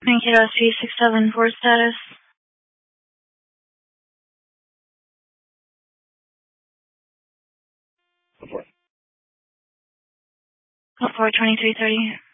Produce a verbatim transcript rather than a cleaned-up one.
Mankato three six seven four status. Before. Before twenty-three thirty.